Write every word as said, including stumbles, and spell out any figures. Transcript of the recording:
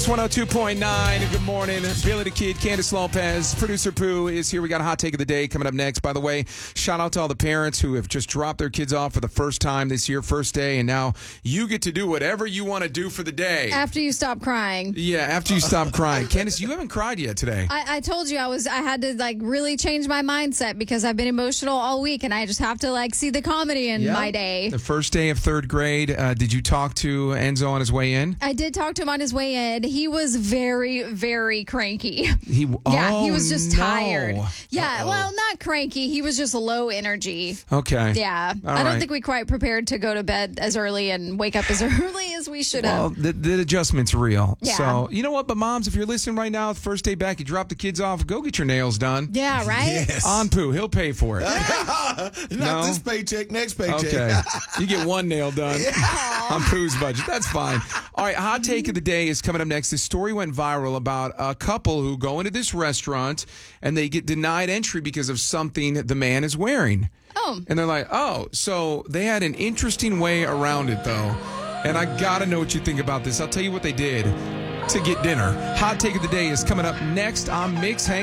one oh two point nine. Good morning. Billy the Kid, Candace Lopez, producer Pooh is here. We got a hot take of the day coming up next. By the way, shout out to all the parents who have just dropped their kids off for the first time this year, first day, and now you get to do whatever you want to do for the day. After you stop crying. Yeah, after you stop crying. Candace, you haven't cried yet today. I, I told you I was. I had to like really change my mindset because I've been emotional all week, and I just have to like see the comedy in Yep. my day. The first day of third grade, uh, did you talk to Enzo on his way in? I did talk to him on his way in. He was very, very cranky. He, yeah, oh, he was just no. tired. Yeah, Uh-oh. well, not cranky. He was just low energy. Okay. Yeah, All I don't right. think we quite prepared to go to bed as early and wake up as early as we should Well, have. the, the adjustment's real. Yeah. So, you know what? But moms, if you're listening right now, first day back, you drop the kids off, go get your nails done. Yeah, right? Yes. On Pooh, he'll pay for it. Not No? this paycheck, next paycheck. Okay. You get one nail done on Pooh's budget. That's fine. All right, hot take of the day is coming up next. This story went viral about a couple who go into this restaurant and they get denied entry because of something the man is wearing. Oh. And they're like, oh, so they had an interesting way around it, though. And I got to know what you think about this. I'll tell you what they did to get dinner. Hot take of the day is coming up next on Mix Hang.